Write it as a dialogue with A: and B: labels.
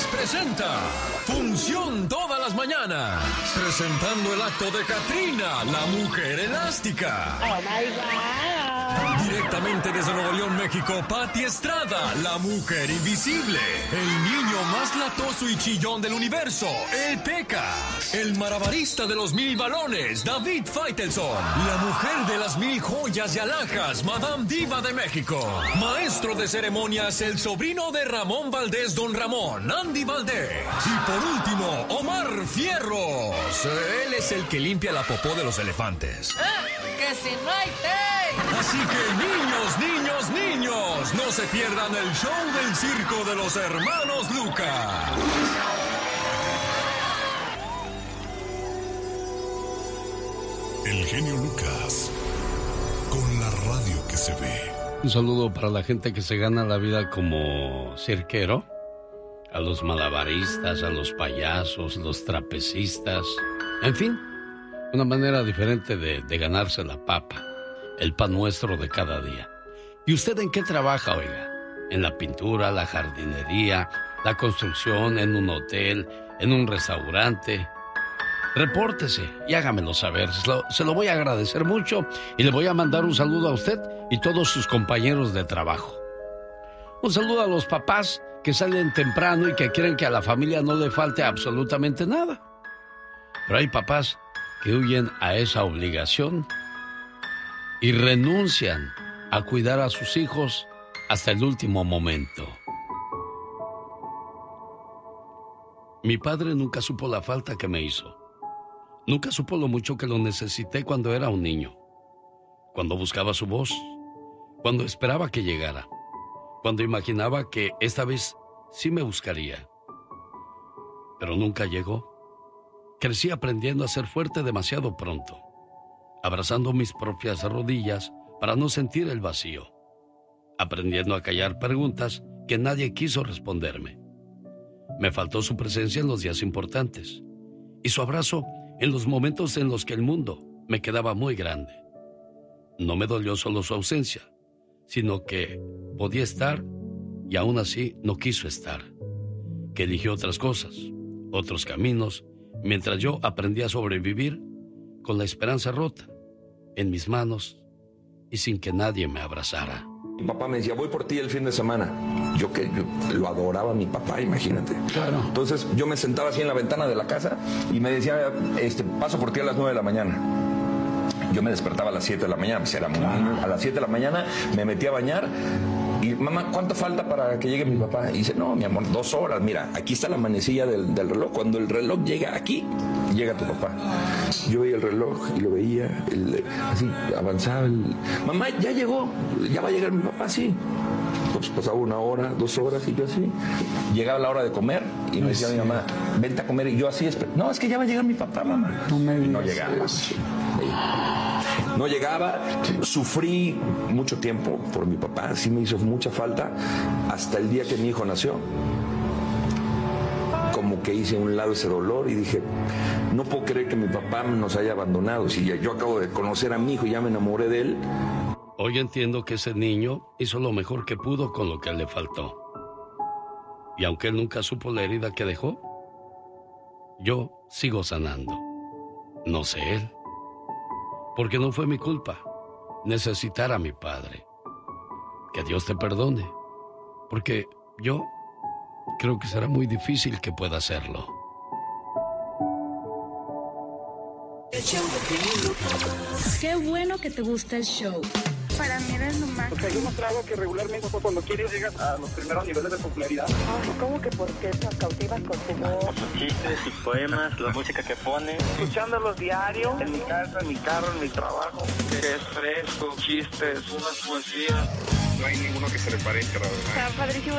A: Lucas presenta Función todas las mañanas, presentando el acto de Katrina, la mujer elástica.
B: ¡Oh, my God!
A: Directamente desde Nuevo León, México, Pati Estrada, la mujer invisible. El niño más latoso y chillón del universo, el Pecas. El malabarista de los 1000 balones, David Faitelson. La mujer de las 1000 joyas y alhajas, Madame Diva de México. Maestro de ceremonias, el sobrino de Ramón Valdés, Don Ramón, Andy Valdés. Y por último, Omar Fierros. Él es el que limpia la popó de los elefantes.
C: ¡Que si no hay té!
A: Así que niños, no se pierdan el show del circo de los hermanos Lucas.
D: El genio Lucas, con la radio que se ve.
E: Un saludo para la gente que se gana la vida como cirquero, a los malabaristas, a los payasos, los trapecistas, en fin, una manera diferente de ganarse la papa, el pan nuestro de cada día. ¿Y usted en qué trabaja, oiga? ¿En la pintura, la jardinería, la construcción, en un hotel, en un restaurante? Repórtese y hágamelo saber. Se lo voy a agradecer mucho y le voy a mandar un saludo a usted y todos sus compañeros de trabajo. Un saludo a los papás que salen temprano y que quieren que a la familia no le falte absolutamente nada. Pero hay papás que huyen a esa obligación y renuncian a cuidar a sus hijos hasta el último momento. Mi padre nunca supo la falta que me hizo. Nunca supo lo mucho que lo necesité cuando era un niño. Cuando buscaba su voz. Cuando esperaba que llegara. Cuando imaginaba que esta vez sí me buscaría. Pero nunca llegó. Crecí aprendiendo a ser fuerte demasiado pronto. Abrazando mis propias rodillas para no sentir el vacío. Aprendiendo a callar preguntas que nadie quiso responderme. Me faltó su presencia en los días importantes. Y su abrazo en los momentos en los que el mundo me quedaba muy grande. No me dolió solo su ausencia, sino que podía estar y aún así no quiso estar. Que eligió otras cosas, otros caminos, mientras yo aprendía a sobrevivir con la esperanza rota en mis manos y sin que nadie me abrazara.
F: Mi papá me decía, voy por ti el fin de semana. Yo lo adoraba a mi papá, imagínate. Claro. Entonces yo me sentaba así en la ventana de la casa y me decía, paso por ti a las 9 de la mañana. Yo me despertaba a las 7 de la mañana, pues era muy niño. A las 7 de la mañana me metí a bañar y, mamá, ¿cuánto falta para que llegue mi papá? Y dice, no, mi amor, 2 horas. Mira, aquí está la manecilla del reloj. Cuando el reloj llega aquí, llega tu papá. Yo veía el reloj y lo veía, así, avanzaba. Mamá, ya llegó, ya va a llegar mi papá, sí. Pues pasaba 1 hora, 2 horas y yo así. Llegaba la hora de comer y me decía mi mamá, vente a comer. Y yo así, no, es que ya va a llegar mi papá, mamá. Y no llegaba. No llegaba, sufrí mucho tiempo por mi papá, sí me hizo mucha falta, hasta el día que mi hijo nació. Como que hice a un lado ese dolor y dije, no puedo creer que mi papá nos haya abandonado. Si yo acabo de conocer a mi hijo y ya me enamoré de él.
E: Hoy entiendo que ese niño hizo lo mejor que pudo con lo que le faltó. Y aunque él nunca supo la herida que dejó, yo sigo sanando. No sé él. Porque no fue mi culpa necesitar a mi padre. Que Dios te perdone. Porque yo creo que será muy difícil que pueda hacerlo.
G: Qué bueno que te gusta el show.
H: Para mí eres lo máximo.
I: Porque hay un trago que regularmente cuando quieres llegas a los primeros niveles de popularidad.
H: ¿Cómo que por qué nos cautivas con tu voz?
J: Con sus chistes y poemas, la música que pone.
I: Escuchándolos diario, en mi casa, en mi carro, en mi trabajo. Es fresco, chistes, unas poesías.
K: No hay ninguno que se le parezca, la verdad.
H: Está padrísimo